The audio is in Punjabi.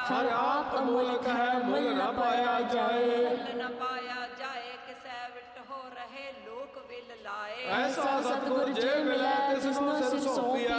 ਹਰ ਆਪ ਅਮੁਲਕ ਹੈ ਮੁੱਲ ਨਾ ਪਾਇਆ ਜਾਏ। ਮੁੱਲ ਨਾ ਪਾਇਆ ਜਾਏ ਕਿਸੈ ਵਿਟ ਹੋ ਰਹੇ ਲੋਕ ਵਿਲ ਲਾਏ। ਐਸਾ ਸਤਿਗੁਰ ਜੇ ਮਿਲੈ ਤਿਸ ਨੂੰ ਸਿਰ ਸੌਂਪਿਆ